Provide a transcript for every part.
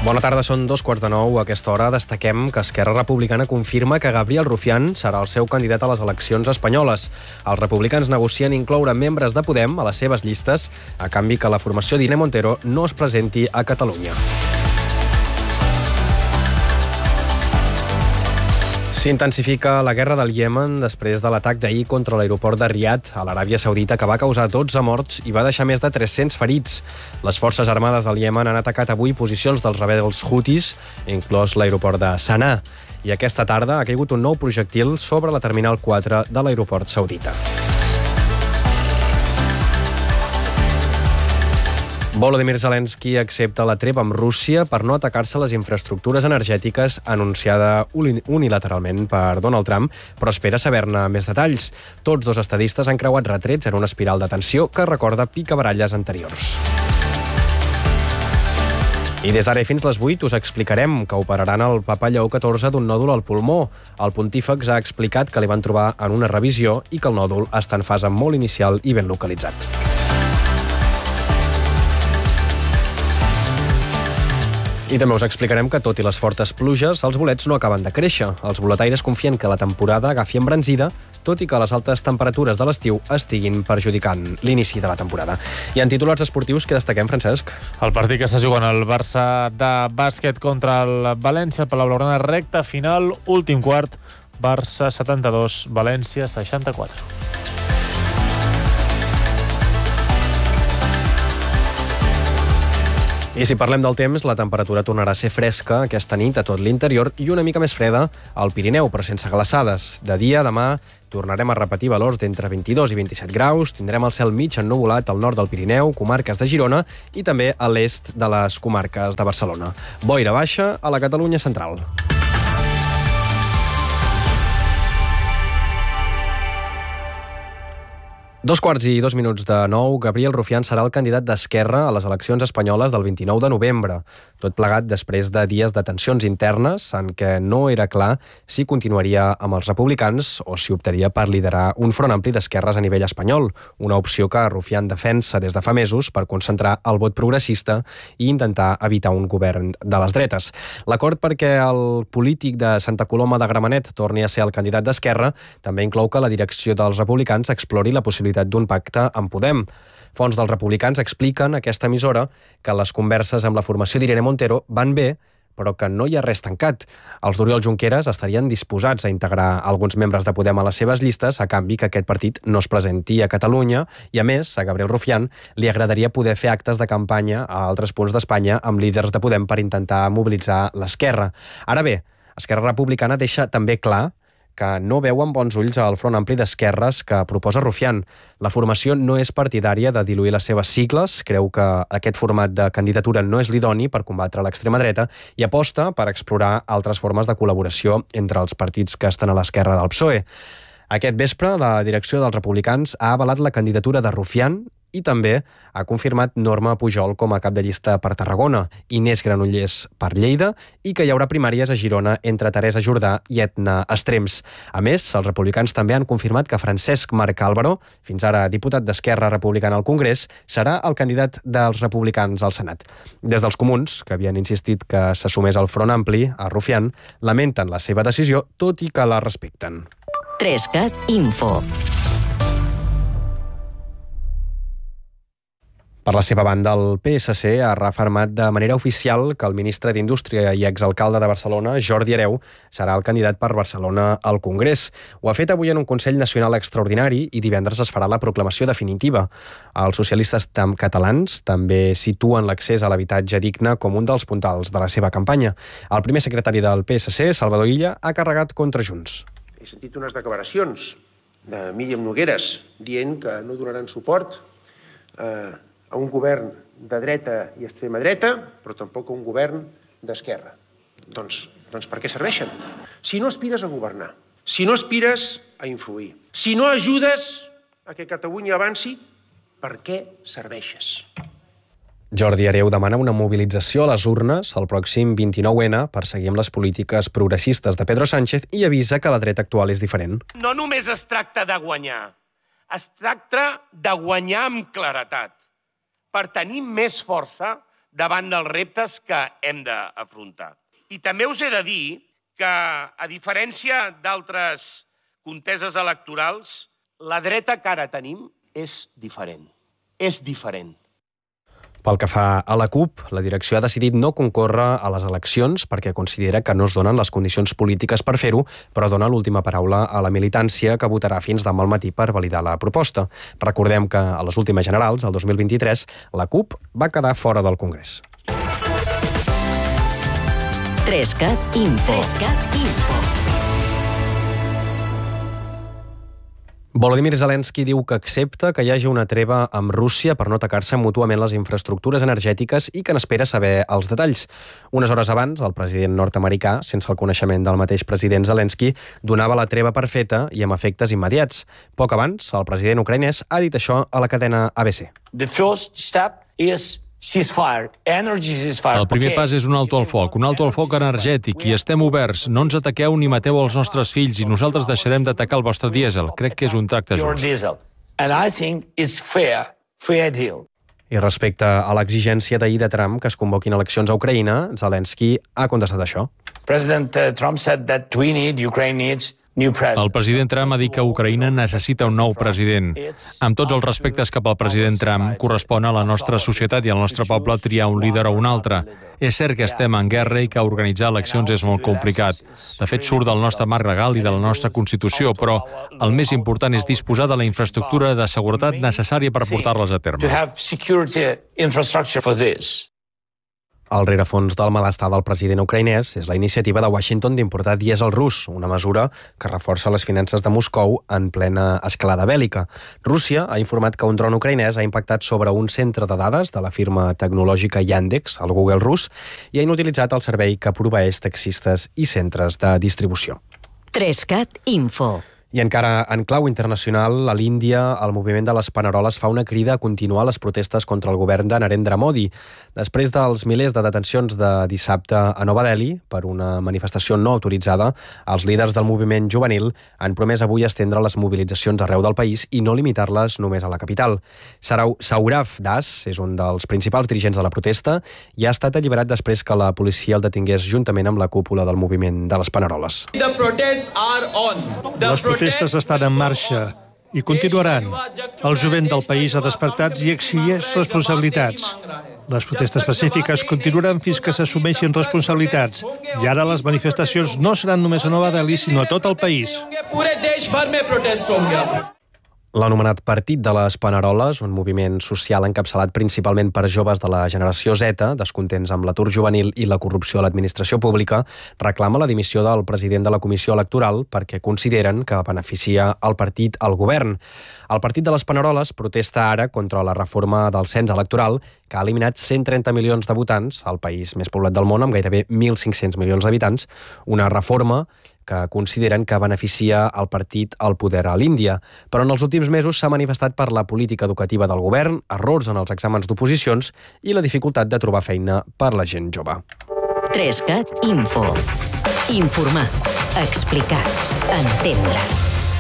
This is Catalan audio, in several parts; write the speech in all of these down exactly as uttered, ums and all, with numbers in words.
Bona tarda, són dos quarts de nou. A aquesta hora destaquem que Esquerra Republicana confirma que Gabriel Rufián serà el seu candidat a les eleccions espanyoles. Els republicans negocien incloure membres de Podem a les seves llistes, a canvi que la formació d'Irene Montero no es presenti a Catalunya. S'intensifica la guerra del Iemen després de l'atac d'ahir contra l'aeroport de Riad, a l'Aràbia Saudita, que va causar dotze morts i va deixar més de tres-cents ferits. Les forces armades del Iemen han atacat avui posicions dels rebels Houthis, inclòs l'aeroport de Sanà. I aquesta tarda ha caigut un nou projectil sobre la terminal quatre de l'aeroport saudita. Volodymyr Zelensky accepta la treva amb Rússia per no atacar-se les infraestructures energètiques anunciada unilateralment per Donald Trump, però espera saber-ne més detalls. Tots dos estadistes han creuat retrets en una espiral de tensió que recorda picabaralles anteriors. I des d'ara fins les vuit us explicarem que operaran el papa Lleó catorze d'un nòdul al pulmó. El pontífex ha explicat que li van trobar en una revisió i que el nòdul està en fase molt inicial i ben localitzat. I també us explicarem que, tot i les fortes pluges, els bolets no acaben de créixer. Els boletaires confien que la temporada agafi embranzida, tot i que les altes temperatures de l'estiu estiguin perjudicant l'inici de la temporada. I en titulars esportius, què destaquem, Francesc? El partit que està jugant el Barça de bàsquet contra el València, el Palau Blaugrana, recta final, últim quart, Barça setanta-dos, València seixanta-quatre. I si parlem del temps, la temperatura tornarà a ser fresca aquesta nit a tot l'interior i una mica més freda al Pirineu, però sense glaçades. De dia, demà, tornarem a repetir valors d'entre vint-i-dos i vint-i-set graus, tindrem el cel mig ennuvolat al nord del Pirineu, comarques de Girona i també a l'est de les comarques de Barcelona. Boira baixa a la Catalunya central. Dos quarts i dos minuts de nou, Gabriel Rufián serà el candidat d'Esquerra a les eleccions espanyoles del vint-i-nou de novembre. Tot plegat després de dies de tensions internes en què no era clar si continuaria amb els republicans o si optaria per liderar un front ampli d'esquerres a nivell espanyol, una opció que Rufián defensa des de fa mesos per concentrar el vot progressista i intentar evitar un govern de les dretes. L'acord perquè el polític de Santa Coloma de Gramenet torni a ser el candidat d'Esquerra també inclou que la direcció dels republicans explori la possibilitat d'un pacte amb Podem. Fons dels republicans expliquen a aquesta emissora que les converses amb la formació d'Irene Montero van bé, però que no hi ha res tancat. Els d'Oriol Junqueras estarien disposats a integrar alguns membres de Podem a les seves llistes a canvi que aquest partit no es presenti a Catalunya i, a més, a Gabriel Rufián li agradaria poder fer actes de campanya a altres punts d'Espanya amb líders de Podem per intentar mobilitzar l'esquerra. Ara bé, Esquerra Republicana deixa també clar que no veu amb bons ulls el front ampli d'esquerres que proposa Rufián. La formació no és partidària de diluir les seves sigles, creu que aquest format de candidatura no és l'idoni per combatre l'extrema dreta i aposta per explorar altres formes de col·laboració entre els partits que estan a l'esquerra del P S O E. Aquest vespre, la direcció dels republicans ha avalat la candidatura de Rufián i també ha confirmat Norma Pujol com a cap de llista per Tarragona, Inés Granollers per Lleida i que hi haurà primàries a Girona entre Teresa Jordà i Etna Estrems. A més, els republicans també han confirmat que Francesc Marc Álvaro, fins ara diputat d'Esquerra Republicana al Congrés, serà el candidat dels republicans al Senat. Des dels comuns, que havien insistit que se sumés al Front Ampli, a Rufián, lamenten la seva decisió, tot i que la respecten. Trescat Info. Per la seva banda, el P S C ha reafirmat de manera oficial que el ministre d'Indústria i exalcalde de Barcelona, Jordi Hereu, serà el candidat per Barcelona al Congrés. Ho ha fet avui en un Consell Nacional extraordinari i divendres es farà la proclamació definitiva. Els socialistes catalans també situen l'accés a l'habitatge digne com un dels puntals de la seva campanya. El primer secretari del P S C, Salvador Illa, ha carregat contra Junts. He sentit unes declaracions de Míriam Nogueras dient que no donaran suport eh, a un govern de dreta i extrema dreta, però tampoc a un govern d'esquerra. Doncs, doncs per què serveixen? Si no aspires a governar, si no aspires a influir, si no ajudes a que Catalunya avanci, per què serveixes? Jordi Hereu demana una mobilització a les urnes el pròxim vint-i-nou ene per seguir amb les polítiques progressistes de Pedro Sánchez i avisa que la dreta actual és diferent. No només es tracta de guanyar, es tracta de guanyar amb claretat, per tenir més força davant dels reptes que hem d'afrontar. I també us he de dir que, a diferència d'altres conteses electorals, la dreta que ara tenim és diferent. És diferent. Pel que fa a la CUP, la direcció ha decidit no concórrer a les eleccions perquè considera que no es donen les condicions polítiques per fer-ho, però dona l'última paraula a la militància que votarà fins demà al matí per validar la proposta. Recordem que a les últimes generals, el dos mil vint-i-tres, la CUP va quedar fora del Congrés. Trescat Info. Trescat Info. Volodymyr Zelensky diu que accepta que hi hagi una treva amb Rússia per no atacar-se mútuament les infraestructures energètiques i que n'espera saber els detalls. Unes hores abans, el president nord-americà, sense el coneixement del mateix president Zelensky, donava la treva per feta i amb efectes immediats. Poc abans, el president ucraïnès ha dit això a la cadena A B C. The first step is ceasefire, energy ceasefire. El primer pas és un alto al foc, un alto al foc energètic, i estem oberts. No ens ataqueu ni mateu els nostres fills i nosaltres deixarem d'atacar el vostre dièsel. Crec que és un tracte just. And I think it's fair, fair deal. I respecte a l'exigència d'ahir de Trump que es convoquin eleccions a Ucraïna, Zelensky ha contestat això. President Trump said that we need, Ukraine needs, el president Trump ha dit que Ucraïna necessita un nou president. Amb tots els respectes cap al president Trump, correspon a la nostra societat i al nostre poble triar un líder o un altre. És cert que estem en guerra i que organitzar eleccions és molt complicat. De fet, surt del nostre marc legal i de la nostra Constitució, però el més important és disposar de la infraestructura de seguretat necessària per portar-les a terme. El rerefons del malestar del president ucraïnès és la iniciativa de Washington d'importar dièsel rus, una mesura que reforça les finances de Moscou en plena escalada bèl·lica. Rússia ha informat que un dron ucraïnès ha impactat sobre un centre de dades de la firma tecnològica Yandex, el Google rus, i ha inutilitzat el servei que proveeix taxistes i centres de distribució. Trescat Info. I encara en clau internacional, a l'Índia, el moviment de les Paneroles fa una crida a continuar les protestes contra el govern de Narendra Modi. Després dels milers de detencions de dissabte a Nova Delhi per una manifestació no autoritzada, els líders del moviment juvenil han promès avui estendre les mobilitzacions arreu del país i no limitar-les només a la capital. Saurav Das és un dels principals dirigents de la protesta i ha estat alliberat després que la policia el detingués juntament amb la cúpula del moviment de les Paneroles. Les protestes estan en marxa i continuaran. El jovent del país ha despertat i exigeix responsabilitats. Les protestes pacífiques continuaran fins que s'assumeixin responsabilitats. I ara les manifestacions no seran només a Nova Delhi, sinó a tot el país. L'anomenat Partit de les Paneroles, un moviment social encapçalat principalment per joves de la generació Z, descontents amb l'atur juvenil i la corrupció a l'administració pública, reclama la dimissió del president de la Comissió Electoral perquè consideren que beneficia el partit al govern. El Partit de les Paneroles protesta ara contra la reforma del cens electoral que ha eliminat cent trenta milions de votants al país més poblat del món, amb gairebé mil cinc-cents milions d'habitants, una reforma que consideren que beneficia el partit al poder a l'Índia. Però en els últims mesos s'ha manifestat per la política educativa del govern, errors en els exàmens d'oposicions i la dificultat de trobar feina per la gent jove. Trescat Info. Informar. Explicar. Entendre.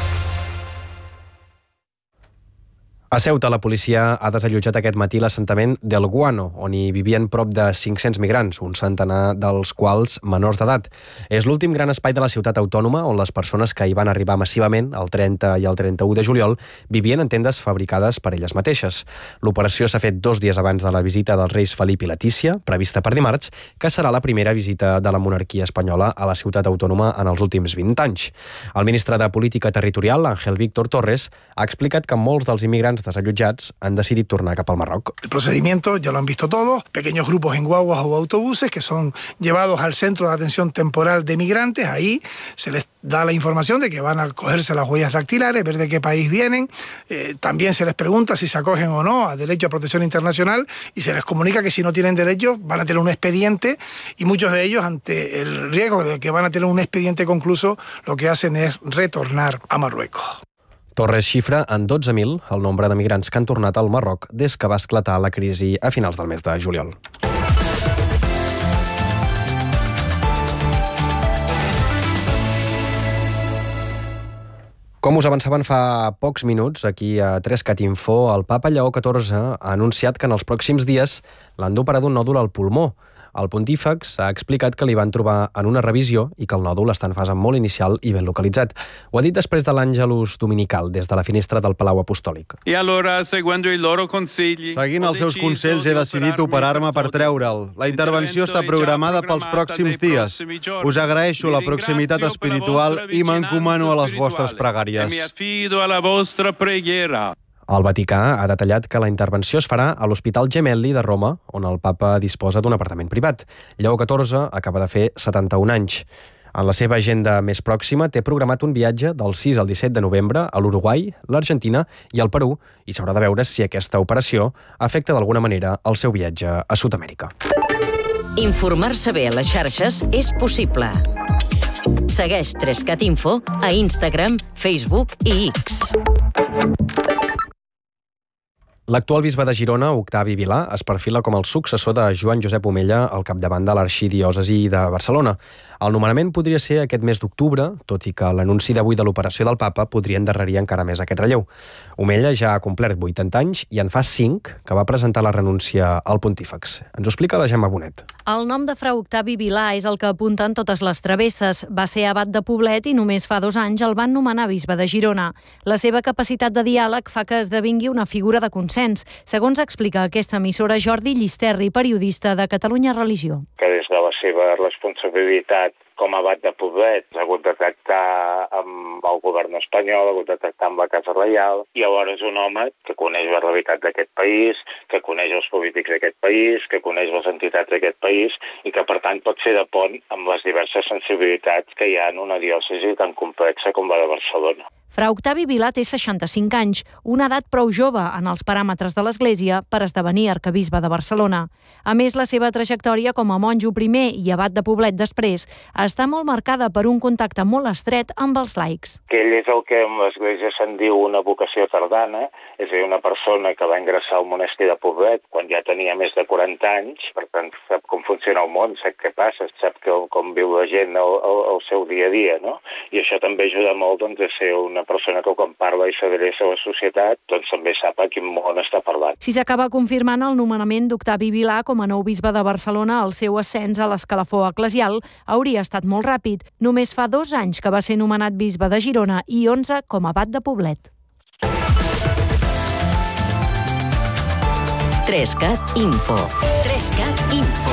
A Ceuta, la policia ha desallotjat aquest matí l'assentament del Guano, on hi vivien prop de cinc-cents migrants, un centenar dels quals menors d'edat. És l'últim gran espai de la ciutat autònoma on les persones que hi van arribar massivament, el trenta i el trenta-u de juliol, vivien en tendes fabricades per elles mateixes. L'operació s'ha fet dos dies abans de la visita dels reis Felip i Letícia, prevista per dimarts, que serà la primera visita de la monarquia espanyola a la ciutat autònoma en els últims vint anys. El ministre de Política Territorial, Ángel Víctor Torres, ha explicat que molts dels immigrants desallotjats han decidit tornar cap al Marroc. El procedimiento ya lo han visto todos, pequeños grupos en guaguas o autobuses que son llevados al centro de atención temporal de migrantes. Ahí se les da la información de que van a cogerse las huellas dactilares, ver de qué país vienen. Eh, también se les pregunta si se acogen o no a derecho a protección internacional y se les comunica que si no tienen derecho van a tener un expediente y muchos de ellos, ante el riesgo de que van a tener un expediente concluso, lo que hacen es retornar a Marruecos. Torres xifra en dotze mil el nombre de migrants que han tornat al Marroc des que va esclatar la crisi a finals del mes de juliol. Com us avançaven fa pocs minuts, aquí a tres cat info, el papa Lleó catorze ha anunciat que en els pròxims dies l'han d'operar d'un nòdul al pulmó. El pontífex ha explicat que li van trobar en una revisió i que el nòdul està en fase molt inicial i ben localitzat. Ho ha dit després de l'Àngelus Dominical, des de la finestra del Palau Apostòlic. Seguint els seus consells, he decidit operar-me per treure'l. La intervenció està programada pels pròxims dies. Us agraeixo la proximitat espiritual i m'encomano a les vostres pregàries. El Vaticà ha detallat que la intervenció es farà a l'Hospital Gemelli de Roma, on el papa disposa d'un apartament privat. Lleó catorze acaba de fer setanta-un anys. En la seva agenda més pròxima té programat un viatge del sis al disset de novembre a l'Uruguai, l'Argentina i el Perú, i s'haurà de veure si aquesta operació afecta d'alguna manera el seu viatge a Sud-amèrica. Informar-se bé a les xarxes és possible. Segueix tres cat info a Instagram, Facebook i X. L'actual bisbe de Girona, Octavi Vilà, es perfila com el successor de Joan Josep Omella al capdavant de l'arxidiòcesi de Barcelona. El nomenament podria ser aquest mes d'octubre, tot i que l'anunci d'avui de l'operació del papa podria endarrerir encara més aquest relleu. Omella ja ha complert vuitanta anys i en fa cinc que va presentar la renúncia al pontífex. Ens ho explica la Gemma Bonet. El nom de fra Octavi Vilà és el que apunten totes les travesses. Va ser abat de Poblet i només fa dos anys el van nomenar bisbe de Girona. La seva capacitat de diàleg fa que esdevingui una figura de consens, segons explica aquesta emissora Jordi Llisterri, periodista de Catalunya Religió. Que des de la seva responsabilitat com a abat de Poblet ha hagut de tractar amb el govern espanyol, ha hagut de tractar amb la Casa Reial, i alhora és un home que coneix la realitat d'aquest país, que coneix els polítics d'aquest país, que coneix les entitats d'aquest país i que, per tant, pot ser de pont amb les diverses sensibilitats que hi ha en una diòcesi tan complexa com la de Barcelona. Fra Octavi Vilà té seixanta-cinc anys, una edat prou jove en els paràmetres de l'Església per esdevenir arquebisbe de Barcelona. A més, la seva trajectòria com a monjo primer i abat de Poblet després està molt marcada per un contacte molt estret amb els laics. Que ell és el que en l'Església se'n diu una vocació tardana, és a dir, una persona que va ingressar al monestir de Poblet quan ja tenia més de quaranta anys, per tant sap com funciona el món, sap què passa, sap que, com viu la gent el, el, el seu dia a dia, no? I això també ajuda molt doncs, a ser una persona que quan parla i s'adreça a la societat doncs també sap a quin món està parlant. Si s'acaba confirmant el nomenament d'Octavi Vilà com a nou bisbe de Barcelona, el seu ascens a l'escalafó eclesial hauria estat molt ràpid. Només fa dos anys que va ser nomenat bisbe de Girona i onze com a abat de Poblet. tres cat info. tres cat info.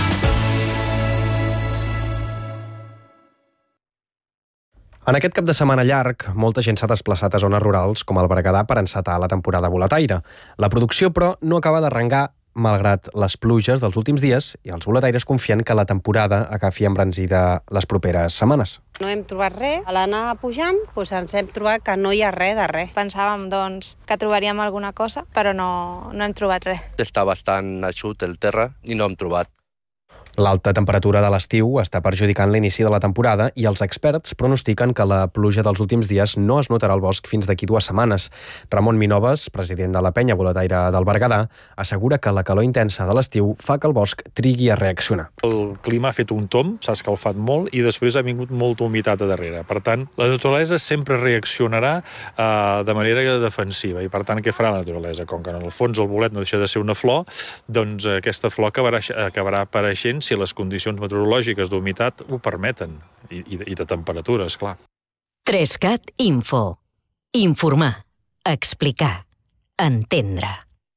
En aquest cap de setmana llarg, molta gent s'ha desplaçat a zones rurals com el Berguedà per encetar la temporada boletaire. La producció, però, no acaba d'arrencar malgrat les pluges dels últims dies i els boletaires confien que la temporada agafi embranzida les properes setmanes. No hem trobat res. A l'anar pujant doncs ens hem trobat que no hi ha res de res. Pensàvem doncs, que trobaríem alguna cosa, però no, no hem trobat res. Està bastant eixut el terra i no hem trobat. L'alta temperatura de l'estiu està perjudicant l'inici de la temporada i els experts pronostiquen que la pluja dels últims dies no es notarà al bosc fins d'aquí dues setmanes. Ramon Minoves, president de la penya boletaire del Berguedà, assegura que la calor intensa de l'estiu fa que el bosc trigui a reaccionar. El clima ha fet un tomb, s'ha escalfat molt i després ha vingut molta humitat a darrere. Per tant, la naturalesa sempre reaccionarà eh, de manera defensiva i per tant què farà la naturalesa? Com que en el fons el bolet no deixa de ser una flor, doncs aquesta flor acabarà, acabarà apareixent si les condicions meteorològiques d'humitat ho permeten, i, i de temperatures, clar. tres cat info. Informar, explicar, entendre.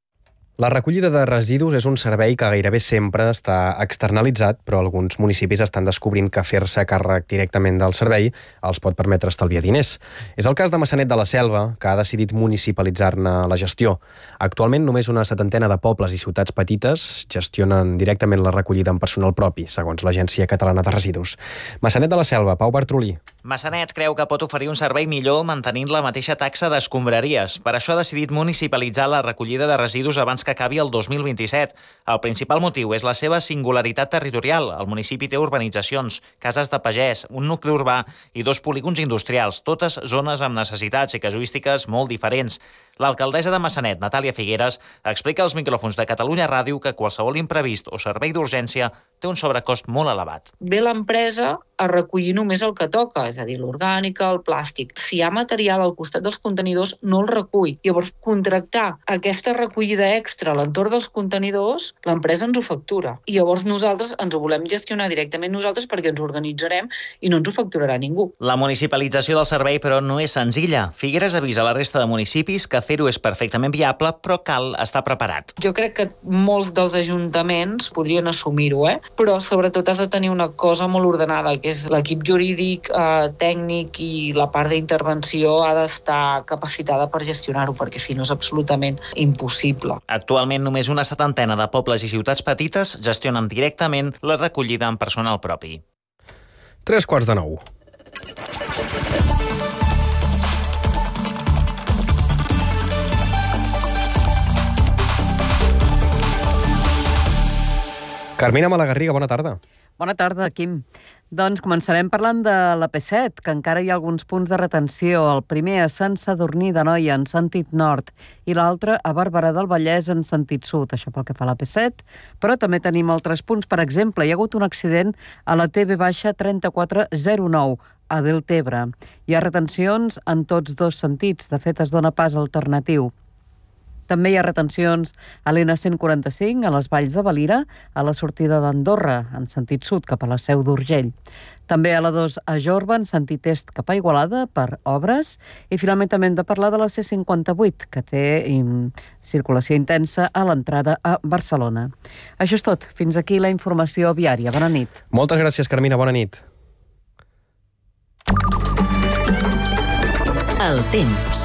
La recollida de residus és un servei que gairebé sempre està externalitzat, però alguns municipis estan descobrint que fer-se càrrec directament del servei els pot permetre estalviar diners. És el cas de Maçanet de la Selva, que ha decidit municipalitzar-ne la gestió. Actualment només una setantena de pobles i ciutats petites gestionen directament la recollida amb personal propi, segons l'Agència Catalana de Residus. Maçanet de la Selva, Pau Bartrolí. Maçanet creu que pot oferir un servei millor mantenint la mateixa taxa d'escombraries. Per això ha decidit municipalitzar la recollida de residus abans que acabi el dos mil vint-i-set. El principal motiu és la seva singularitat territorial. El municipi té urbanitzacions, cases de pagès, un nucli urbà i dos polígons industrials, totes zones amb necessitats i casuístiques molt diferents. L'alcaldessa de Maçanet, Natàlia Figueres, explica als micròfons de Catalunya Ràdio que qualsevol imprevist o servei d'urgència té un sobrecost molt elevat. Ve l'empresa a recollir només el que toca, és a dir, l'orgànica, el plàstic. Si hi ha material al costat dels contenidors, no el recull. Llavors, contractar aquesta recollida extra a l'entorn dels contenidors, l'empresa ens ho factura. I llavors nosaltres ens ho volem gestionar directament nosaltres perquè ens organitzarem i no ens ho facturarà ningú. La municipalització del servei, però, no és senzilla. Figueres avisa la resta de municipis que fer-ho és perfectament viable, però cal estar preparat. Jo crec que molts dels ajuntaments podrien assumir-ho, eh? Però sobretot has de tenir una cosa molt ordenada, que és l'equip jurídic, eh, tècnic i la part d'intervenció ha d'estar capacitada per gestionar-ho, perquè si no és absolutament impossible. Actualment, només una setantena de pobles i ciutats petites gestionen directament la recollida amb personal propi. Tres quarts de nou. Carmina Malagarriga, bona tarda. Bona tarda, Quim. Doncs començarem parlant de l'A P set, que encara hi ha alguns punts de retenció. El primer a Sant Sadurní d'Anoia, en sentit nord, i l'altre a Barberà del Vallès, en sentit sud. Això pel que fa a l'A P set. Però també tenim altres punts. Per exemple, hi ha hagut un accident a la T V trenta-quatre zero nou, a Deltebre. Hi ha retencions en tots dos sentits. De fet, es dona pas alternatiu. També hi ha retencions a l'N cent quaranta-cinc, a les Valls de Valira, a la sortida d'Andorra, en sentit sud, cap a la Seu d'Urgell. També a la dos a Jorba, en sentit est, cap a Igualada, per obres. I finalment també hem de parlar de la C cinquanta-vuit, que té in, circulació intensa a l'entrada a Barcelona. Això és tot. Fins aquí la informació viària. Bona nit. Moltes gràcies, Carmina. Bona nit. El temps.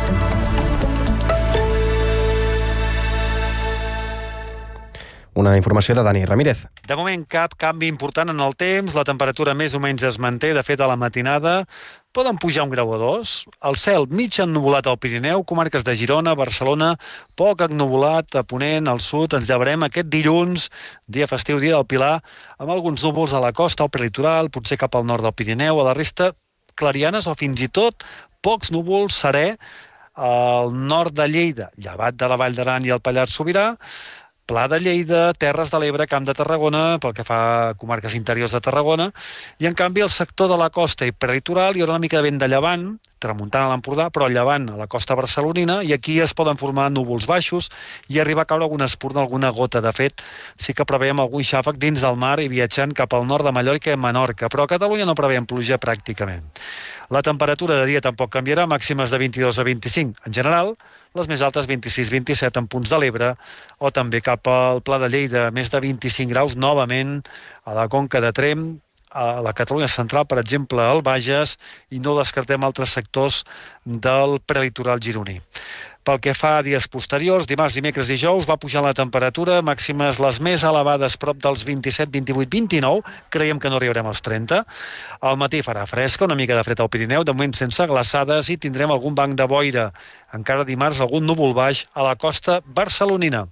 Una informació de Dani Ramírez. De moment, cap canvi important en el temps. La temperatura més o menys es manté. De fet, a la matinada poden pujar un grau o dos. El cel mig ennuvolat al Pirineu, comarques de Girona, Barcelona, poc ennuvolat a Ponent, al sud. Ens llevarem aquest dilluns, dia festiu, dia del Pilar, amb alguns núvols a la costa, al prelitoral, potser cap al nord del Pirineu, a la resta clarianes o fins i tot pocs núvols, serè al nord de Lleida, llevat de la Vall d'Aran i el Pallars Sobirà, Pla de Lleida, Terres de l'Ebre, Camp de Tarragona, pel que fa a comarques interiors de Tarragona, i en canvi el sector de la costa i prelitoral hi haurà una mica de vent de llevant, tramuntant a l'Empordà, però llevant a la costa barcelonina, i aquí es poden formar núvols baixos i arribar a caure alguna espurna, alguna gota. De fet, sí que preveiem algun xàfec dins del mar i viatjant cap al nord de Mallorca i Menorca, però a Catalunya no preveiem pluja pràcticament. La temperatura de dia tampoc canviarà, màximes de vint-i-dos a vint-i-cinc. En general, les més altes vint-i-sis vint-i-set en punts de l'Ebre, o també cap al Pla de Lleida, més de vint-i-cinc graus novament a la Conca de Tremp, a la Catalunya central, per exemple, al Bages, i no descartem altres sectors del prelitoral gironí. Pel que fa a dies posteriors, dimarts, dimecres i dijous, va pujar la temperatura, màximes les més elevades prop dels vint-i-set, vint-i-vuit, vint-i-nou, creiem que no arribarem als trenta. Al matí farà fresca, una mica de fred al Pirineu, de moment sense glaçades, i tindrem algun banc de boira. Encara dimarts algun núvol baix a la costa barcelonina.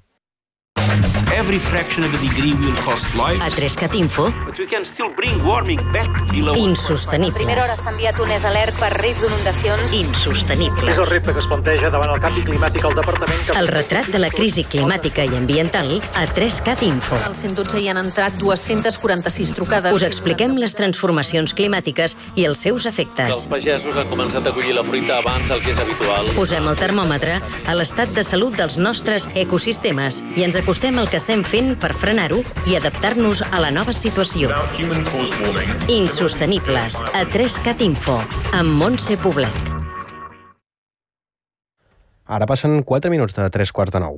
Every fraction of a degree will cost lives. A tres-cat Info. But we can still bring warming back below. Insostenibles. A primera hora s'ha enviat un és alert per risc d'inundacions. Insostenibles. És el repte que es planteja davant el canvi climàtic al departament. Que... El retrat de la crisi climàtica i ambiental a tres-cat Info. Al cent dotze hi han entrat dues-centes quaranta-sis trucades. Us expliquem les transformacions climàtiques i els seus efectes. Els pagesos han començat a collir la fruita abans del que és habitual. Posem el termòmetre a l'estat de salut dels nostres ecosistemes i ens acostem al que estem fent per frenar-ho i adaptar-nos a la nova situació. Insostenibles, a tres-cat Info, amb Montse Poblet. Ara passen quatre minuts de tres quarts de nou.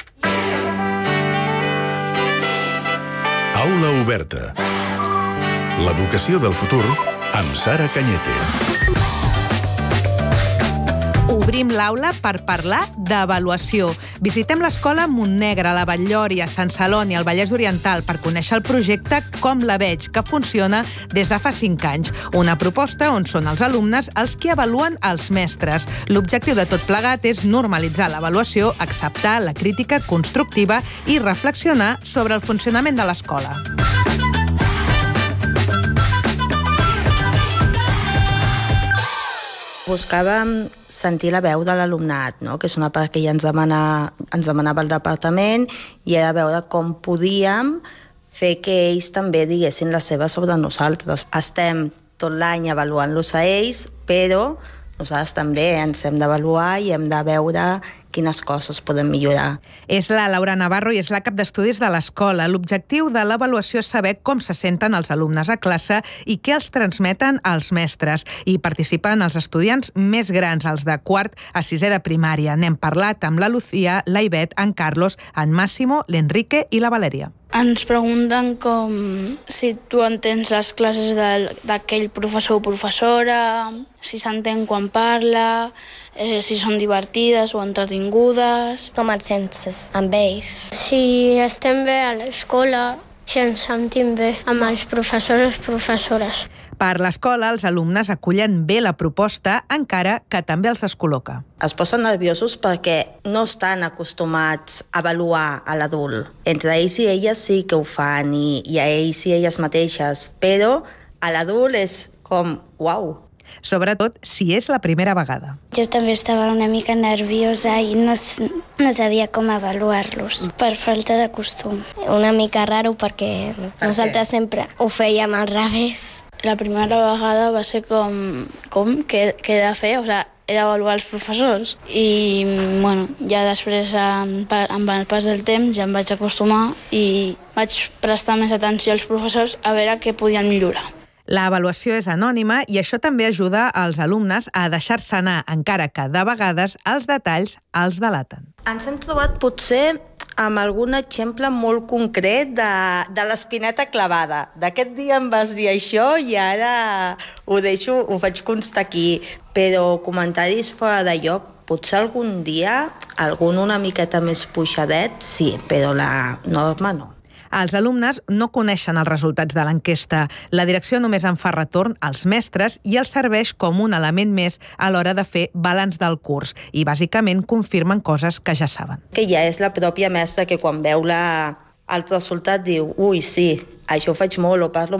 Aula oberta. L'educació del futur amb Sara Cañete. Obrim l'aula per parlar d'avaluació. Visitem l'escola Montnegre, a la Batllori, a Sant Celoni, al Vallès Oriental, per conèixer el projecte Com la veig, que funciona des de fa cinc anys. Una proposta on són els alumnes els qui avaluen els mestres. L'objectiu de tot plegat és normalitzar l'avaluació, acceptar la crítica constructiva i reflexionar sobre el funcionament de l'escola. Buscàvem sentir la veu de l'alumnat, no? Que és una part que ja ens, demana, ens demanava el departament, i era veure com podíem fer que ells també diguessin la seva sobre nosaltres. Estem tot l'any avaluant-los a ells, però nosaltres també ens hem d'avaluar i hem de veure quines coses podem millorar. És la Laura Navarro i és la cap d'estudis de l'escola. L'objectiu de l'avaluació és saber com se senten els alumnes a classe i què els transmeten els mestres. Hi participen els estudiants més grans, els de quart a sisè de primària. N'hem parlat amb la Lucía, la Ivet, en Carlos, en Máximo, l'Enrique i la Valèria. Ens pregunten com si tu entens les classes d'aquell professor o professora, si s'entén quan parla, eh, si són divertides o entretingudes. Com et sents amb ells? Si estem bé a l'escola, si ens sentim bé amb els professors o professores. Per l'escola, els alumnes acullen bé la proposta, encara que també els descol·loca. Es posen nerviosos perquè no estan acostumats a avaluar a l'adult. Entre ells i elles sí que ho fan, i, i a ells i elles mateixes, però a l'adult és com, uau. Sobretot si és la primera vegada. Jo també estava una mica nerviosa i no, no sabia com avaluar-los, per falta de costum. Una mica raro perquè nosaltres sempre ho fèiem al revés. La primera vegada va ser com, com què, què he de fer, o sigui, he d'avaluar els professors. I, bueno, ja després, amb el pas del temps, ja em vaig acostumar i vaig prestar més atenció als professors a veure què podien millorar. L'avaluació és anònima i això també ajuda als alumnes a deixar-se anar, encara que de vegades els detalls els delaten. Ens hem trobat potser amb algun exemple molt concret de, de l'espineta clavada. D'aquest dia em vas dir això i ara ho deixo, ho faig constar aquí. Però comentaris fora de lloc, potser algun dia, algun una miqueta més puixadet, sí, però la norma no. Els alumnes no coneixen els resultats de l'enquesta. La direcció només en fa retorn als mestres i els serveix com un element més a l'hora de fer balanç del curs i, bàsicament, confirmen coses que ja saben. Que ja és la pròpia mestra que quan veu la, el resultat diu ui, sí, això ho faig molt o parlo